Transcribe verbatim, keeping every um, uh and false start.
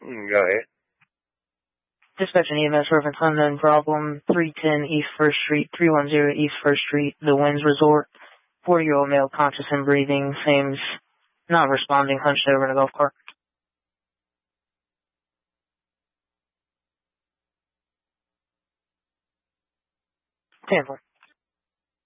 Mm, Go ahead. Dispatch an E M S reference unknown problem, three ten East First Street, three one zero East First Street, The Winds Resort. forty-year-old male conscious and breathing, seems not responding, hunched over in a golf cart. ten four.